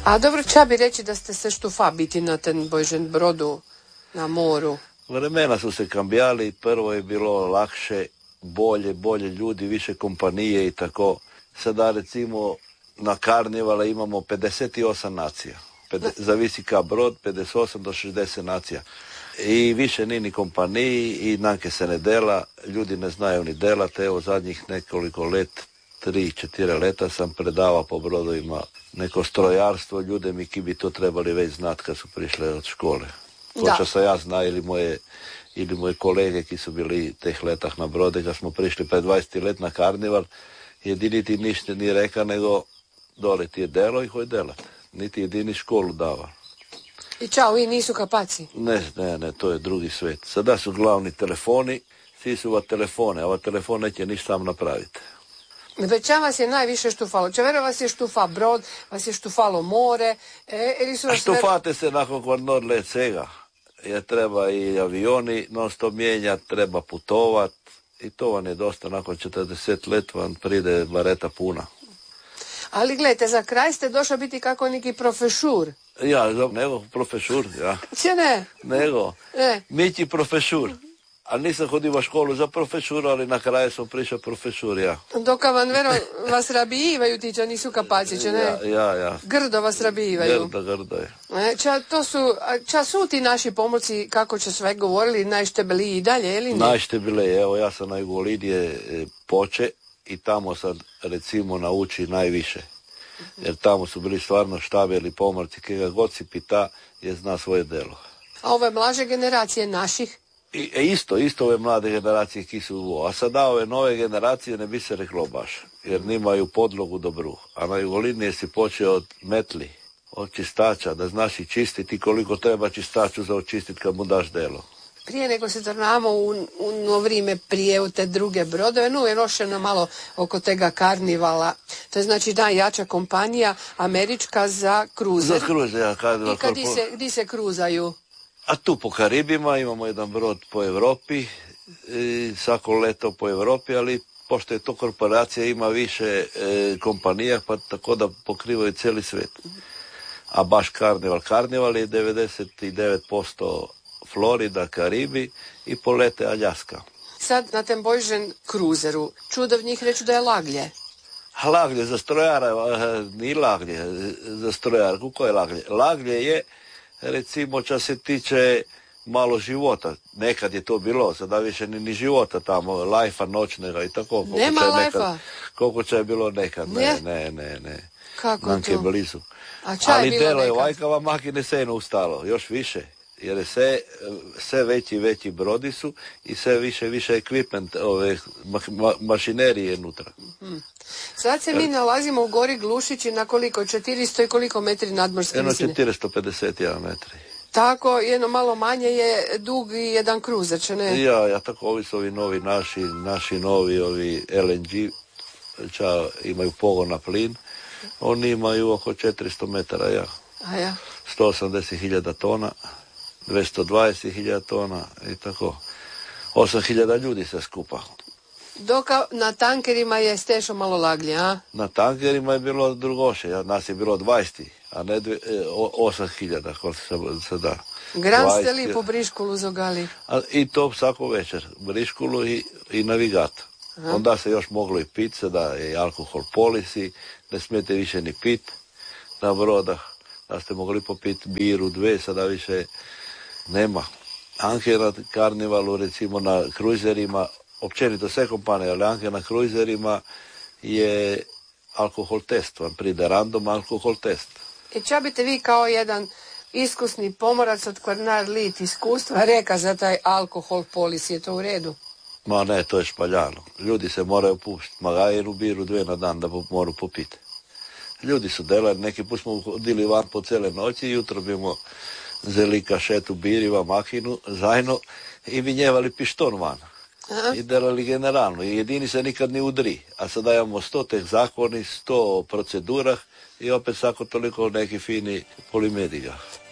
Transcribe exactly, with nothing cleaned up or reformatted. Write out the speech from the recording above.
A dobro, ča bi reći da ste se štufa biti na ten Bojžen brodu na moru? Vremena su se kambijali, prvo je bilo lakše, bolje, bolje ljudi, više kompanije i tako. Sada recimo na karnivale imamo pedeset osam nacija. Pede, zavisi ka brod, pedeset osam do šezdeset nacija. I više ni ni kompaniji i nanke se ne dela, ljudi ne znaju ni delat. Evo zadnjih nekoliko let, tri, četiri leta sam predavao po brodovima neko strojarstvo, ljude mi ki bi to trebali već znati kad su prišle od škole. Počeo sam ja zna ili moje, ili moje kolege ki su bili teh letah na brode, kad smo prišli pred dvadeset let na karnival, jedini ti ništa nije reka nego dole ti je delo i hoj delat. Niti jedini školu dava. I čao, vi nisu kapaci? Ne, ne, ne, to je drugi svet. Sada su glavni telefoni, svi su ova telefone, a ova telefon neće ništa sam napraviti. Već ča vas je najviše štufalo? Čevero vas je štufa brod, vas je štufalo more, e, ili su vas... A štufate ver... se nakon kvarnor let svega. Je treba i avioni non stop mijenjat, treba putovat i to vam je dosta, nakon četrdeset let vam pride bareta puna. Ali gledajte, za kraj ste došao biti kako neki profesur. Ja, nego profesur, ja. Če ne? Nego, ne. Mići profesur. Ali nisam hodio u školu za profesuru, ali na kraju sam prišao profesur, ja. Dok van vero vas rabijivaju ti, ča nisu kapaci, če ne? Ja, ja, ja. Grdo vas rabijivaju. Grdo, grdo je. E, ča, to su, ča su ti naši pomorci, kako će sve govorili, najštebeliji i dalje, ili ne? Najštebeliji, evo, ja sam na Jugolidije poče i tamo sad, recimo, nauči najviše. Jer tamo su bili stvarno štabeli pomorci, kega god si pita, je zna svoje delo. A ove mlaže generacije naših? I, e, isto, isto ove mlade generacije ki su uvo. A sada ove nove generacije ne bi se reklo baš, jer nimaju podlogu dobru. A na Jugolidije si počeo od metli, od čistača, da znaš i čistiti koliko treba čistaču za očistiti kad mu daš delo. Prije nego se tornamo u, u no vrijeme prije u te druge brodove, no je rošeno malo oko tega karnivala. To je znači najjača kompanija američka za kruzer. Za kruzer, ja. Karnival. I kad di se, di se kruzaju? A tu po Karibima imamo jedan brod po Europi, i svako leto po Europi, ali pošto je to korporacija ima više e, kompanija, pa tako da pokrivaju cijeli svijet. A baš karnival. Karnival je devedeset devet posto Florida, Karibi i polete Aljaska. Sad na tem Bojžen kruzeru, čudo v njih reću da je laglje. Laglje za strojara, ni laglje za strojara. Kako je laglje? Laglje je, recimo, ča se tiče malo života. Nekad je to bilo, sada više ni, ni života tamo, lajfa noćnega i tako. Nema lajfa? Koliko će je bilo nekad? Ne, ne, ne, ne. Kako Nanke to? blizu. A ča je ali bilo delo je nekad? vajkava makine seno ustalo, još više. Jer je sve, sve veći veći brodi su i sve više više equipment, ove ma, ma, mašinerije unutra. Hmm. Sad se mi nalazimo u gori Glušići na koliko? četiristo i koliko metri nadmorske Jedno visine? četiristo pedeset jedan metri. Tako, jedno malo manje je dug i jedan kruzer, če ne? Ja, ja tako, ovi su ovi novi naši, naši novi ovi L N G, ča imaju pogon na plin, oni imaju oko četiristo metara, ja. A ja? sto osamdeset hiljada tona. dvjesto dvadeset hiljada tona i tako. osam hiljada ljudi se skupa. Dok na tankerima je stešo malo laglje, a? Na tankerima je bilo drugoše, nas je bilo dvadeset, a ne dve, osam hiljada, koliko se, se da. Gran ste li po Briškulu zogali? A, I to svako večer, Briškulu i, i navigat. Aha. Onda se još moglo i pit, sada je alkohol polisi, ne smijete više ni pit na brodah, da ste mogli popit biru dve, sada više nema. Anke na karnivalu, recimo na kruzerima, općenito sve kompanije, ali anke na kruzerima je alkohol test, vam pride random alkohol test. I ča biste vi kao jedan iskusni pomorac od Kvarnar lit iskustva reka za taj alkohol polis, je to u redu? Ma ne, to je špaljano. Ljudi se moraju pušiti, magajeru biru dve na dan da moru popiti. Ljudi su delali, neki put smo hodili van po cele noći i jutro bimo zeli kašetu biriva, makinu, zajno i vinjevali pišton van. Aha. I delali generalno. I jedini se nikad ni udri. A sada imamo sto teh zakoni, sto procedurah i opet svako toliko neki fini polimediga.